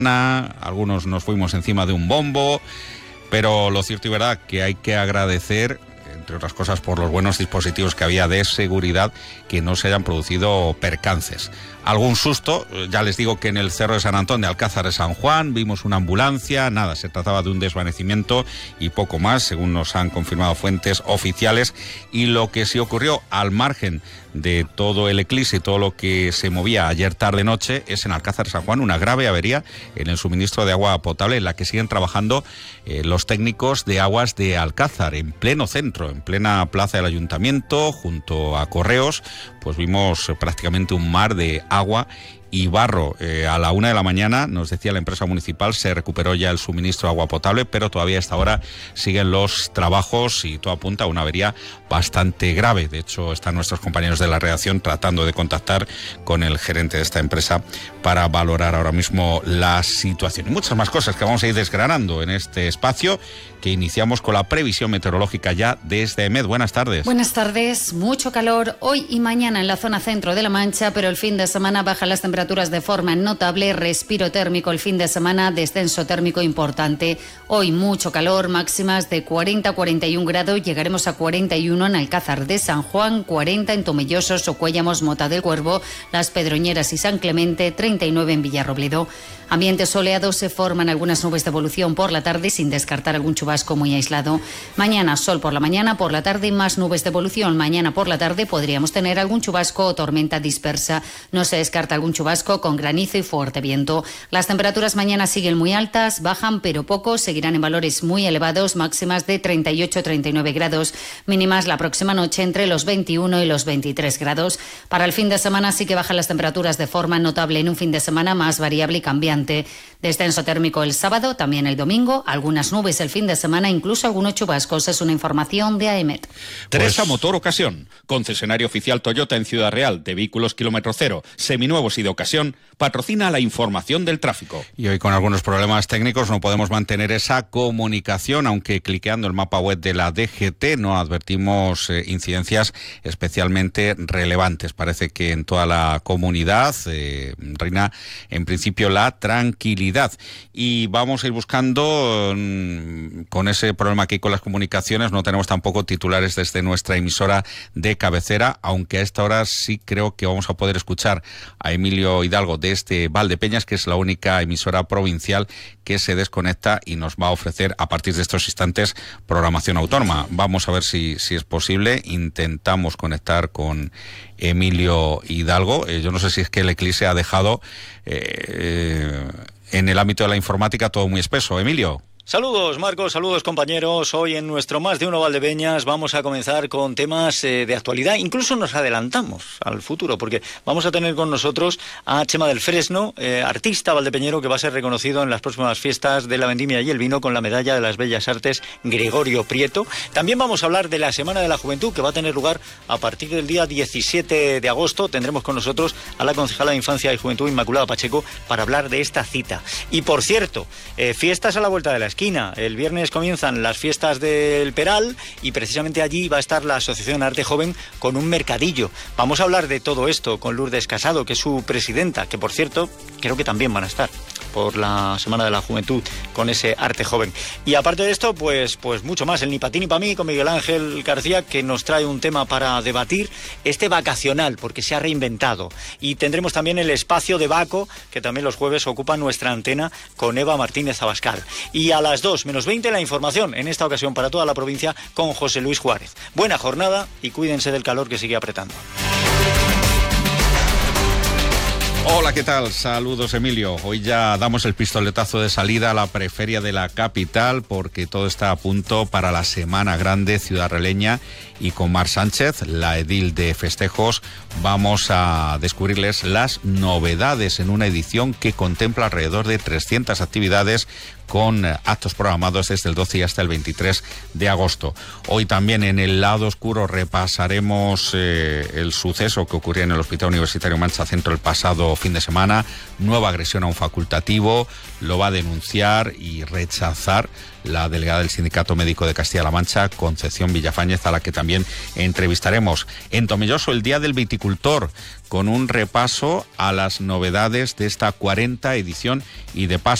algunos nos fuimos encima de un bombo, pero lo cierto y verdad que hay que agradecer, entre otras cosas, por los buenos dispositivos que había de seguridad, que no se hayan producido percances. Algún susto, ya les digo que en el Cerro de San Antón de Alcázar de San Juan vimos una ambulancia, nada, se trataba de un desvanecimiento y poco más, según nos han confirmado fuentes oficiales. Y lo que sí ocurrió al margen de todo el eclipse y todo lo que se movía ayer tarde-noche es en Alcázar de San Juan una grave avería en el suministro de agua potable, en la que siguen trabajando los técnicos de aguas de Alcázar, en pleno centro, en plena plaza del ayuntamiento, junto a Correos. Pues vimos prácticamente un mar de agua y barro. A la 1 de la mañana, nos decía la empresa municipal, se recuperó ya el suministro de agua potable, pero todavía a esta hora siguen los trabajos y todo apunta a una avería bastante grave. De hecho, están nuestros compañeros de la redacción tratando de contactar con el gerente de esta empresa para valorar ahora mismo la situación. Y muchas más cosas que vamos a ir desgranando en este espacio, que iniciamos con la previsión meteorológica ya desde EMET. Buenas tardes. Buenas tardes. Mucho calor hoy y mañana en la zona centro de La Mancha, pero el fin de semana bajan las temperaturas de forma notable. Respiro térmico el fin de semana, descenso térmico importante. Hoy mucho calor, máximas de 40 a 41 grados. Llegaremos a 41 en Alcázar de San Juan, 40 en Tomelloso, Socuéllamos, Mota del Cuervo, Las Pedroñeras y San Clemente, 39 en Villarrobledo. Ambiente soleado, se forman algunas nubes de evolución por la tarde, sin descartar algún chubasco muy aislado. Mañana sol por la mañana, por la tarde más nubes de evolución. Mañana por la tarde podríamos tener algún chubasco o tormenta dispersa. No se descarta algún chubasco con granizo y fuerte viento. Las temperaturas mañana siguen muy altas, bajan pero poco, seguirán en valores muy elevados, máximas de 38-39 grados, mínimas la próxima noche entre los 21 y los 23 grados. Para el fin de semana sí que bajan las temperaturas de forma notable, en un fin de semana más variable y cambiante. Descenso térmico el sábado, también el domingo, algunas nubes el fin de semana, incluso algunos chubascos. Es una información de AEMET. Teresa Motor Ocasión, concesionario oficial Toyota en Ciudad Real, de vehículos kilómetro cero, seminuevos y de ocasión, patrocina la información del tráfico. Y hoy, con algunos problemas técnicos, no podemos mantener esa comunicación, aunque cliqueando el mapa web de la DGT no advertimos incidencias especialmente relevantes. Parece que en toda la comunidad reina en principio la tranquilidad. Y vamos a ir buscando, con ese problema que hay con las comunicaciones, no tenemos tampoco titulares desde nuestra emisora de cabecera, aunque a esta hora sí creo que vamos a poder escuchar a Emilio Hidalgo desde Valdepeñas, que es la única emisora provincial que se desconecta y nos va a ofrecer a partir de estos instantes programación autónoma. Vamos a ver si es posible. Intentamos conectar con Emilio Hidalgo. Yo no sé si es que el eclipse ha dejado en el ámbito de la informática todo muy espeso. Emilio. Saludos, Marcos, saludos, compañeros. Hoy en nuestro Más de Uno Valdepeñas vamos a comenzar con temas de actualidad. Incluso nos adelantamos al futuro, porque vamos a tener con nosotros a Chema del Fresno, artista valdepeñero que va a ser reconocido en las próximas fiestas de la vendimia y el vino con la medalla de las Bellas Artes Gregorio Prieto. También vamos a hablar de la Semana de la Juventud, que va a tener lugar a partir del día 17 de agosto. Tendremos con nosotros a la concejala de Infancia y Juventud, Inmaculada Pacheco, para hablar de esta cita. Y por cierto, fiestas a la vuelta de la esquina. El viernes comienzan las fiestas del Peral y precisamente allí va a estar la Asociación Arte Joven con un mercadillo. Vamos a hablar de todo esto con Lourdes Casado, que es su presidenta, que por cierto creo que también van a estar por la Semana de la Juventud con ese arte joven. Y aparte de esto, pues mucho más. El Ni pa' ti ni pa' mí con Miguel Ángel García, que nos trae un tema para debatir, este vacacional, porque se ha reinventado. Y tendremos también el espacio de Baco, que también los jueves ocupa nuestra antena, con Eva Martínez Abascal. Y a las 2:20 la información, en esta ocasión para toda la provincia, con José Luis Juárez. Buena jornada y cuídense del calor que sigue apretando. Hola, ¿qué tal? Saludos, Emilio. Hoy ya damos el pistoletazo de salida a la preferia de la capital, porque todo está a punto para la Semana Grande ciudadraleña, y con Mar Sánchez, la edil de festejos, vamos a descubrirles las novedades en una edición que contempla alrededor de 300 actividades con actos programados desde el 12 y hasta el 23 de agosto. Hoy también en el lado oscuro repasaremos el suceso que ocurrió en el Hospital Universitario Mancha Centro el pasado pasado fin de semana, nueva agresión a un facultativo, lo va a denunciar y rechazar la delegada del Sindicato Médico de Castilla-La Mancha, Concepción Villafañez, a la que también entrevistaremos. En Tomelloso, el Día del Viticultor, con un repaso a las novedades de esta 40ª edición y de paso